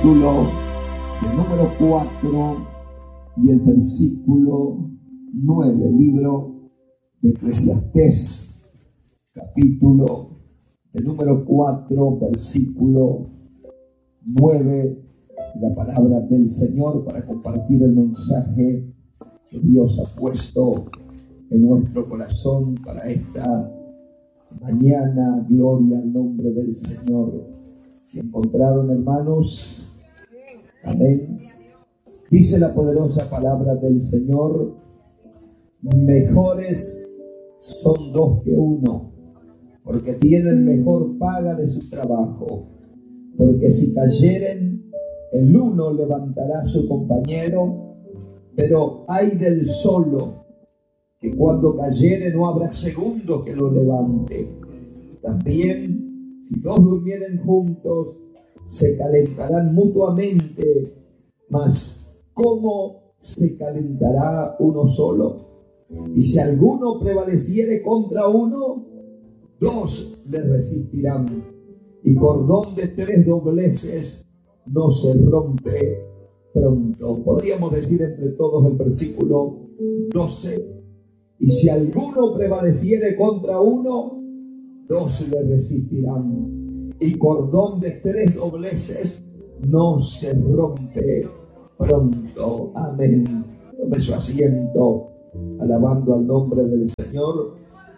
capítulo número 4 y el versículo 9, libro de Eclesiastés, capítulo número 4, versículo 9, la palabra del Señor para compartir el mensaje que Dios ha puesto en nuestro corazón para esta mañana. Gloria al nombre del Señor. ¿Se encontraron, hermanos? Amén. Dice la poderosa palabra del Señor: mejores son dos que uno, porque tienen mejor paga de su trabajo. Porque si cayeren, el uno levantará a su compañero, pero ay del solo, que cuando cayere no habrá segundo que lo levante. También, si dos durmieren juntos, se calentarán mutuamente, mas ¿cómo se calentará uno solo? Y si alguno prevaleciere contra uno, dos le resistirán. Y cordón de tres dobleces no se rompe pronto. Podríamos decir entre todos el versículo 12. Y si alguno prevaleciere contra uno, dos le resistirán. Y cordón de tres dobleces no se rompe pronto. Amén. Tome su asiento, alabando al nombre del Señor.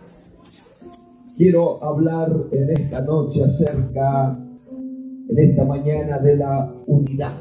Quiero hablar en esta noche acerca, en esta mañana, de la unidad.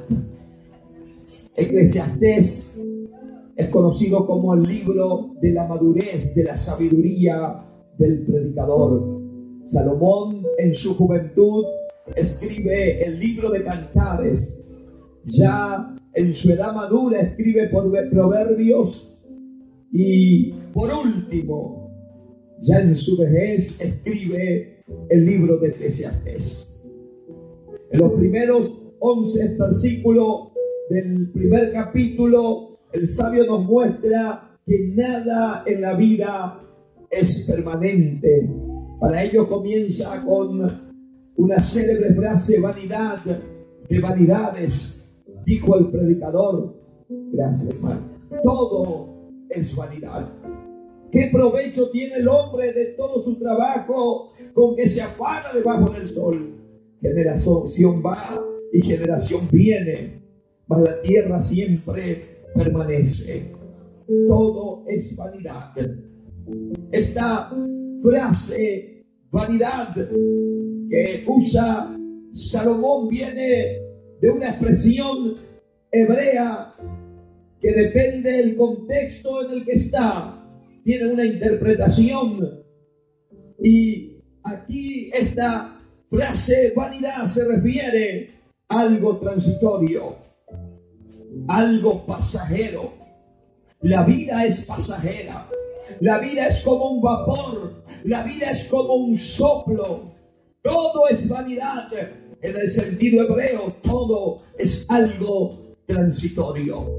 Eclesiastés es conocido como el libro de la madurez, de la sabiduría del predicador. Salomón, en su juventud, escribe el libro de Cantares. Ya en su edad madura escribe proverbios. Y por último, ya en su vejez escribe el libro de Eclesiastés. En los primeros 11 versículos del primer capítulo, el sabio nos muestra que nada en la vida es permanente. Para ello comienza con una célebre frase: vanidad de vanidades, dijo el predicador. Gracias, hermano. Todo es vanidad. ¿Qué provecho tiene el hombre de todo su trabajo con que se afana debajo del sol? Generación va y generación viene, mas la tierra siempre permanece. Todo es vanidad. Esta frase, vanidad, que usa Salomón, viene de una expresión hebrea que depende del contexto en el que está. Tiene una interpretación. Y aquí esta frase vanidad se refiere a algo transitorio, algo pasajero. La vida es pasajera. La vida es como un vapor. La vida es como un soplo. Todo es vanidad. En el sentido hebreo, todo es algo transitorio.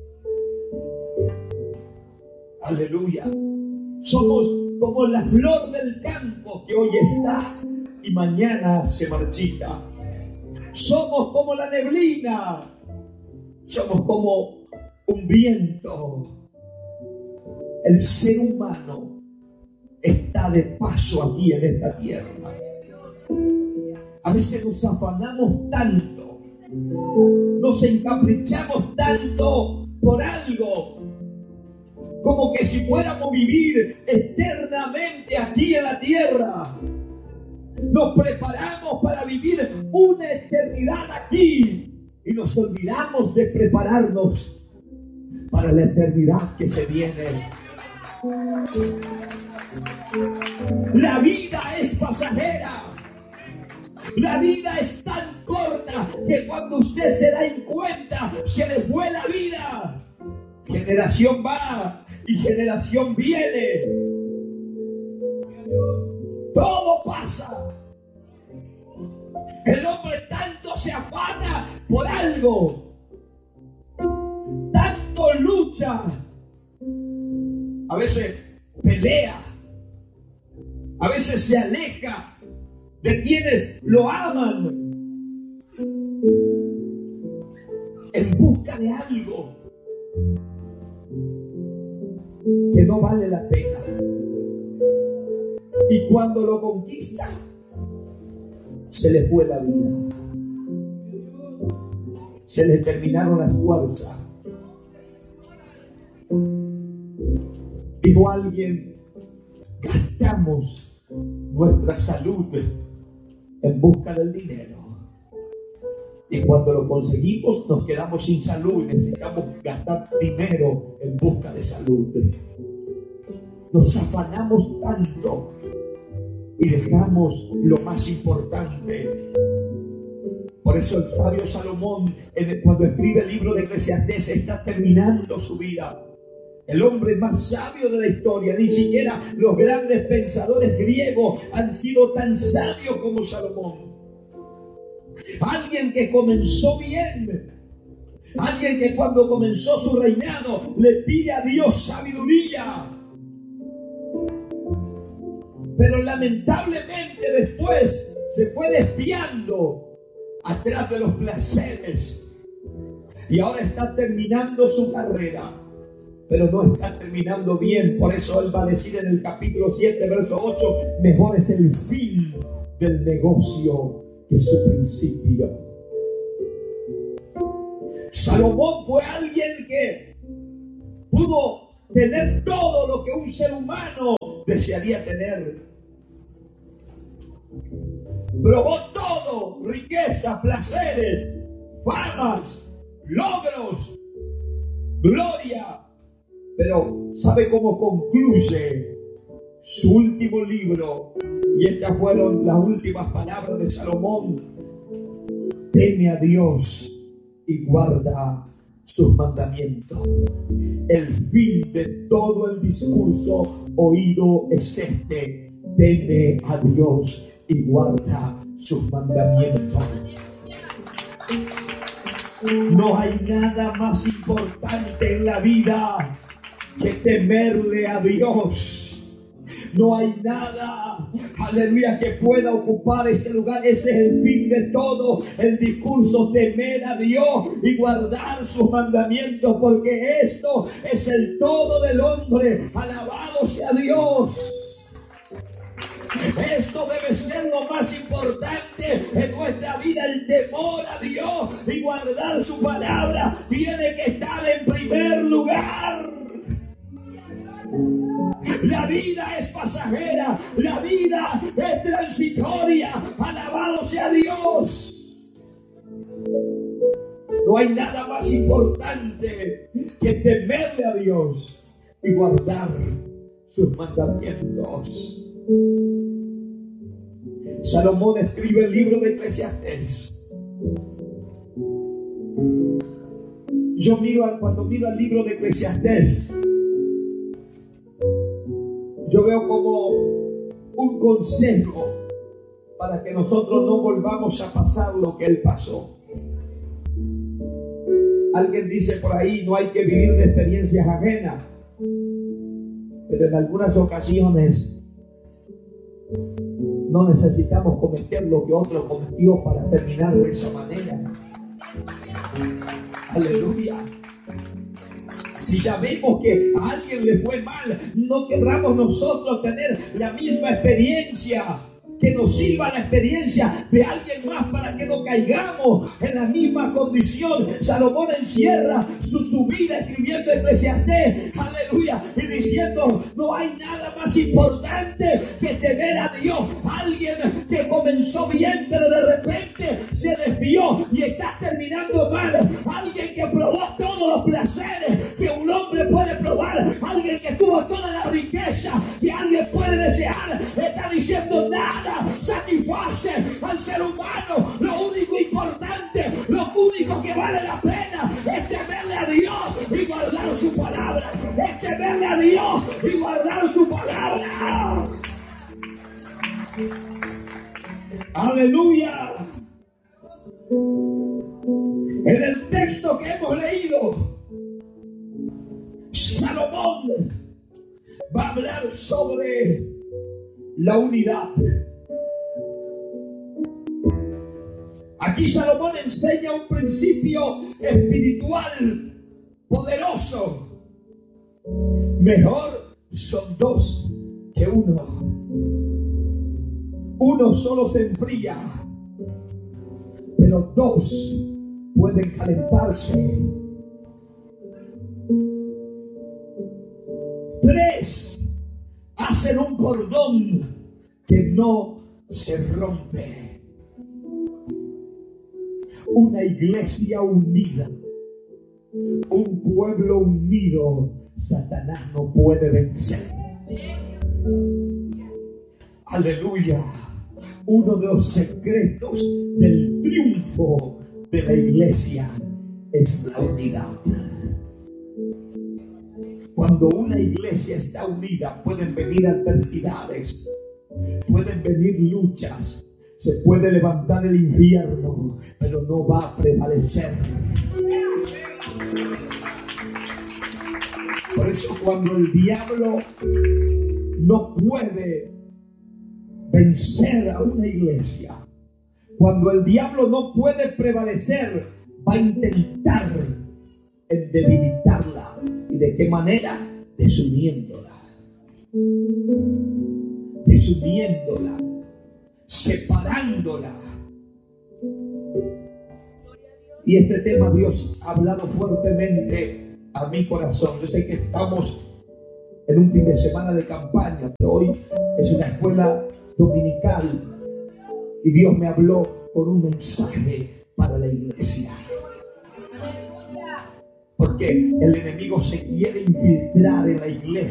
Aleluya. Somos como la flor del campo que hoy está y mañana se marchita. Somos como la neblina. Somos como un viento. El ser humano está de paso aquí en esta tierra. A veces nos afanamos tanto, nos encaprichamos tanto por algo, como que si fuéramos a vivir eternamente aquí en la tierra. Nos preparamos para vivir una eternidad aquí y nos olvidamos de prepararnos para la eternidad que se viene. La vida es pasajera. La vida es tan corta que cuando usted se da en cuenta, se le fue la vida. Generación va y generación viene. Todo pasa. El hombre tanto se afana por algo, tanto lucha, a veces pelea, a veces se aleja de quienes lo aman. busca de algo que no vale la pena. Y cuando lo conquista, se le fue la vida. Se le terminaron las fuerzas. Dijo alguien, gastamos nuestra salud en busca del dinero. Y cuando lo conseguimos, nos quedamos sin salud y necesitamos gastar dinero en busca de salud. Nos afanamos tanto y dejamos lo más importante. Por eso el sabio Salomón, cuando escribe el libro de Eclesiastés, está terminando su vida. El hombre más sabio de la historia, ni siquiera los grandes pensadores griegos han sido tan sabios como Salomón. Alguien que comenzó bien, alguien que cuando comenzó su reinado le pide a Dios sabiduría. Pero lamentablemente después se fue desviando atrás de los placeres y ahora está terminando su carrera, pero no está terminando bien. Por eso él va a decir en el capítulo 7, verso 8, mejor es el fin del negocio que su principio. Salomón fue alguien que pudo tener todo lo que un ser humano desearía tener. Probó todo: riqueza, placeres, famas, logros, gloria. Pero ¿sabe cómo concluye su último libro? Y estas fueron las últimas palabras de Salomón: teme a Dios y guarda sus mandamientos. El fin de todo el discurso oído es este: teme a Dios y guarda sus mandamientos. No hay nada más importante en la vida que temerle a Dios. No hay nada, aleluya, que pueda ocupar ese lugar. Ese es el fin de todo el discurso: temer a Dios y guardar sus mandamientos, porque esto es el todo del hombre. Alabado sea Dios. Esto debe ser lo más importante en nuestra vida: el temor a Dios y guardar su palabra. Tiene que estar en primer lugar. La vida es pasajera, la vida es transitoria. Alabado sea Dios. No hay nada más importante que temerle a Dios y guardar sus mandamientos. Salomón escribe el libro de Eclesiastés. Cuando miro el libro de Eclesiastés, yo veo como un consejo para que nosotros no volvamos a pasar lo que él pasó. Alguien dice por ahí, no hay que vivir de experiencias ajenas, pero en algunas ocasiones no necesitamos cometer lo que otro cometió para terminar de esa manera. Aleluya. Si ya vemos que a alguien le fue mal, no querramos nosotros tener la misma experiencia, que nos sirva la experiencia de alguien más para que no caigamos en la misma condición. Salomón encierra su vida escribiendo Eclesiastés, aleluya, y diciendo: no hay nada más importante que temer a Dios. Alguien que comenzó bien, pero de repente se desvió y está terminando mal. Alguien que probó todos los placeres que un hombre puede probar. Alguien que tuvo toda la riqueza que alguien puede desear. Está diciendo: nada satisface al ser humano. Lo único importante, lo único que vale la pena es temerle a Dios y guardar su palabra. Es temerle a Dios y guardar su palabra. Aleluya. En el texto que hemos leído, Salomón va a hablar sobre la unidad. Aquí Salomón enseña un principio espiritual poderoso. Mejor son dos que uno. Uno solo se enfría, pero dos pueden calentarse. Tres hacen un cordón que no se rompe. Una iglesia unida, un pueblo unido, Satanás no puede vencer. Aleluya. Uno de los secretos del triunfo de la iglesia es la unidad. Cuando una iglesia está unida, pueden venir adversidades, pueden venir luchas, se puede levantar el infierno, pero no va a prevalecer. Por eso cuando el diablo no puede vencer a una iglesia, cuando el diablo no puede prevalecer, va a intentar en debilitarla. ¿Y de qué manera? Desuniéndola, separándola. Y este tema Dios ha hablado fuertemente a mi corazón. Yo sé que estamos en un fin de semana de campaña, pero hoy es una escuela dominical y Dios me habló con un mensaje para la iglesia. Porque el enemigo se quiere infiltrar en la iglesia.